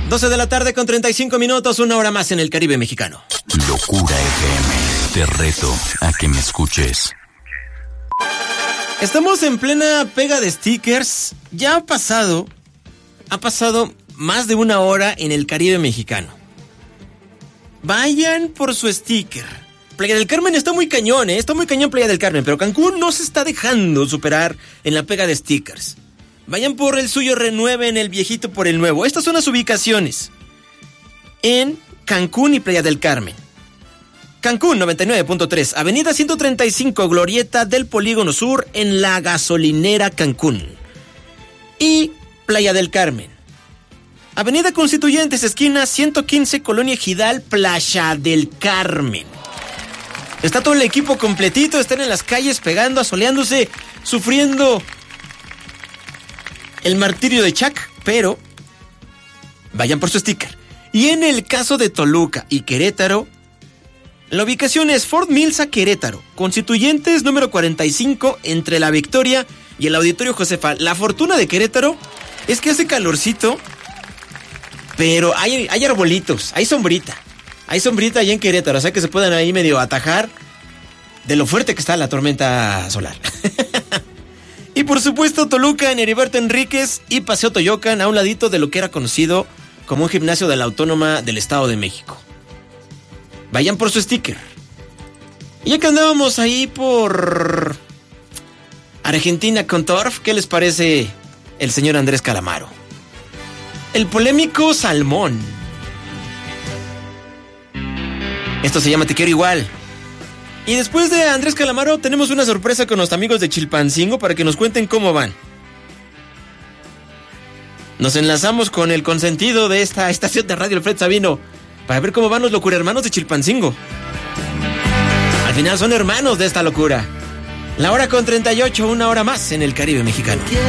12 de la tarde con 35 minutos, una hora más en el Caribe mexicano. Locura FM, te reto a que me escuches. Estamos en plena pega de stickers. Ya ha pasado más de una hora en el Caribe mexicano. Vayan por su sticker. Playa del Carmen está muy cañón, está muy cañón Playa del Carmen, pero Cancún no se está dejando superar en la pega de stickers. Vayan por el suyo, renueven el viejito por el nuevo. Estas son las ubicaciones en Cancún y Playa del Carmen. Cancún 99.3, Avenida 135, Glorieta del Polígono Sur, en la gasolinera Cancún. Y Playa del Carmen, Avenida Constituyentes, esquina 115, Colonia Ejidal, Playa del Carmen. Está todo el equipo completito, están en las calles pegando, asoleándose, sufriendo el martirio de Chac, pero vayan por su sticker. Y en el caso de Toluca y Querétaro, la ubicación es Fort Milsa, Querétaro, Constituyentes número 45, entre La Victoria y el Auditorio Josefa. La fortuna de Querétaro es que hace calorcito, pero hay arbolitos, hay sombrita allá en Querétaro, o sea que se pueden ahí medio atajar de lo fuerte que está la tormenta solar. Y por supuesto Toluca, en Heriberto Enríquez y Paseo Toyocan, a un ladito de lo que era conocido como un gimnasio de la Autónoma del Estado de México. Vayan por su sticker. Y ya que andábamos ahí por Argentina con Torf, ¿qué les parece el señor Andrés Calamaro? El polémico Salmón. Esto se llama Te Quiero Igual. Y después de Andrés Calamaro tenemos una sorpresa con los amigos de Chilpancingo para que nos cuenten cómo van. Nos enlazamos con el consentido de esta estación de radio, Alfred Sabino, para ver cómo van los locurhermanos de Chilpancingo. Al final son hermanos de esta locura. La hora con 38, una hora más en el Caribe mexicano.